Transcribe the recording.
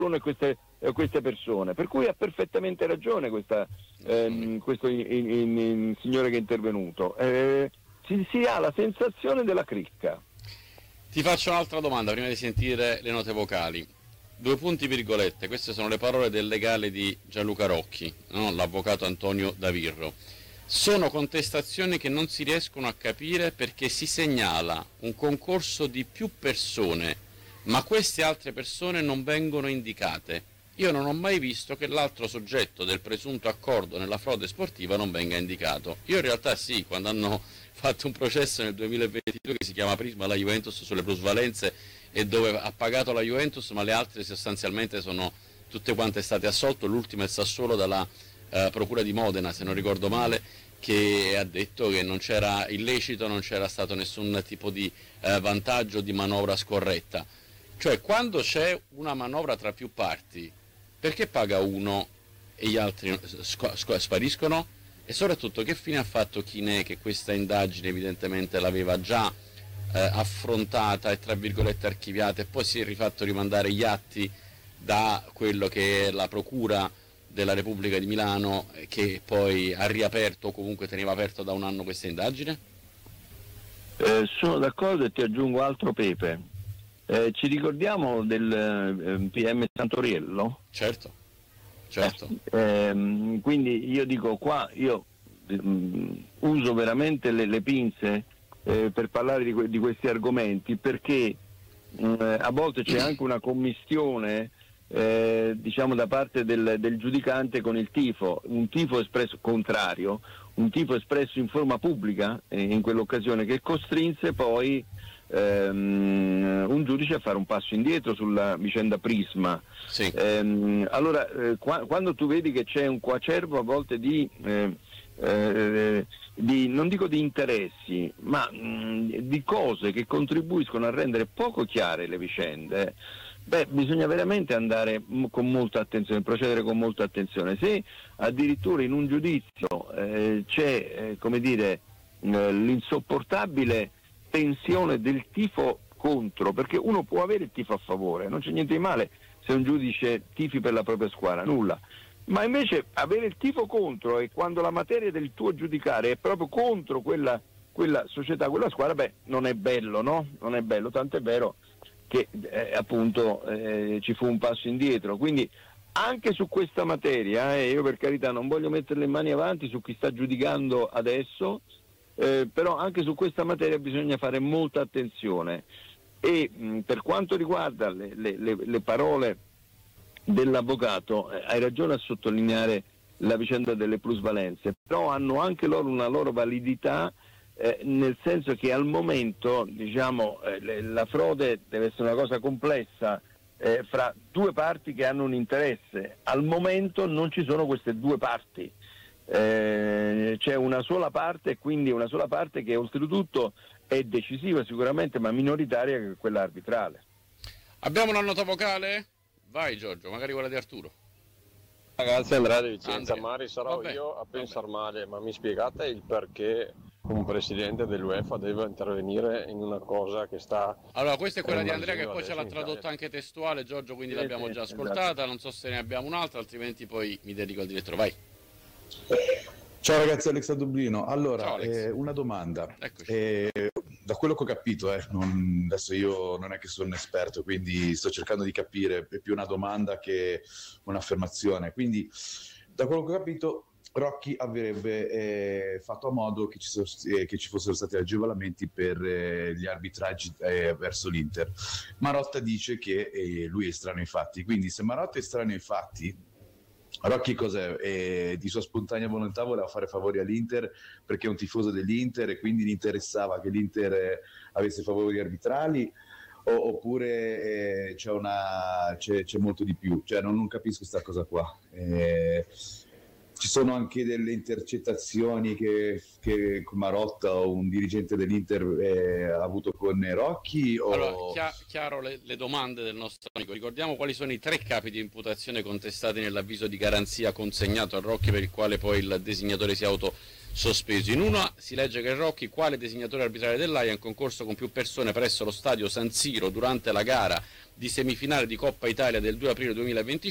queste persone, per cui ha perfettamente ragione questo signore che è intervenuto. Si ha la sensazione della cricca. Ti faccio un'altra domanda prima di sentire le note vocali. 2 punti virgolette, queste sono le parole del legale di Gianluca Rocchi, no? L'avvocato Antonio Davirro. Sono contestazioni che non si riescono a capire perché si segnala un concorso di più persone, ma queste altre persone non vengono indicate. Io non ho mai visto che l'altro soggetto del presunto accordo nella frode sportiva non venga indicato. Io in realtà sì, quando hanno fatto un processo nel 2022 che si chiama Prisma alla Juventus sulle plusvalenze e dove ha pagato la Juventus, ma le altre sostanzialmente sono tutte quante state assolte, l'ultima è il Sassuolo dalla Procura di Modena, se non ricordo male, che ha detto che non c'era illecito, non c'era stato nessun tipo di vantaggio, di manovra scorretta. Cioè, quando c'è una manovra tra più parti, perché paga uno e gli altri spariscono? E soprattutto, che fine ha fatto Chinè, che questa indagine evidentemente l'aveva già affrontata e tra virgolette archiviata, e poi si è rifatto rimandare gli atti da quello che è la Procura della Repubblica di Milano, che poi ha riaperto o comunque teneva aperto da un anno questa indagine? Sono d'accordo e ti aggiungo altro pepe. Ci ricordiamo del PM Santoriello? Certo. Quindi io dico qua, uso veramente le pinze per parlare di questi argomenti, perché a volte c'è anche una commistione diciamo da parte del giudicante con il tifo, un tifo espresso contrario, un tifo espresso in forma pubblica in quell'occasione, che costrinse poi un giudice a fare un passo indietro sulla vicenda Prisma. Sì. Allora quando tu vedi che c'è un coacervo a volte di non dico di interessi, ma di cose che contribuiscono a rendere poco chiare le vicende, bisogna veramente andare con molta attenzione, procedere con molta attenzione. Se addirittura in un giudizio c'è l'insopportabile tensione del tifo contro, perché uno può avere il tifo a favore, non c'è niente di male se un giudice tifi per la propria squadra, nulla, ma invece avere il tifo contro, e quando la materia del tuo giudicare è proprio contro quella società, quella squadra, non è bello, no? Non è bello, tanto è vero che appunto ci fu un passo indietro. Quindi anche su questa materia, io per carità non voglio mettere le mani avanti su chi sta giudicando adesso, però anche su questa materia bisogna fare molta attenzione. E per quanto riguarda le parole dell'avvocato, hai ragione a sottolineare la vicenda delle plusvalenze, però hanno anche loro una loro validità, nel senso che al momento la frode deve essere una cosa complessa fra due parti che hanno un interesse. Al momento non ci sono queste due parti, c'è una sola parte, e quindi una sola parte che oltretutto è decisiva sicuramente, ma minoritaria, che è quella arbitrale. Abbiamo una nota vocale? Vai Giorgio, magari quella di Arturo. Ragazzi, Andrea di Vicenza. Andrea. Mari, sarò Vabbè, io a pensare male, ma mi spiegate il perché un presidente dell'UEFA deve intervenire in una cosa che sta... Allora, questa è quella di Andrea, che poi ce l'ha tradotta anche testuale, Giorgio, quindi l'abbiamo già ascoltata, esatto. Non so se ne abbiamo un'altra, altrimenti poi mi dedico al direttore. Vai. Ciao ragazzi, Alex da Dublino. Allora, ciao, Alex. Una domanda. Da quello che ho capito, adesso io non è che sono un esperto, quindi sto cercando di capire, è più una domanda che un'affermazione. Quindi, da quello che ho capito, Rocchi avrebbe fatto a modo che ci fossero stati agevolamenti per gli arbitraggi verso l'Inter. Marotta dice che lui è estraneo ai fatti, quindi se Marotta è estraneo ai fatti, Rocchi cos'è? Di sua spontanea volontà voleva fare favori all'Inter perché è un tifoso dell'Inter e quindi gli interessava che l'Inter avesse favori arbitrali, oppure c'è molto di più? Cioè non capisco questa cosa qua. ci sono anche delle intercettazioni che Marotta o un dirigente dell'Inter ha avuto con Rocchi? Allora, chiaro le domande del nostro amico. Ricordiamo quali sono i 3 capi di imputazione contestati nell'avviso di garanzia consegnato a Rocchi, per il quale poi il designatore si è autosospeso. In una si legge che Rocchi, quale designatore arbitrale dell'AIA, in concorso con più persone presso lo stadio San Siro durante la gara di semifinale di Coppa Italia del 2 aprile 2025,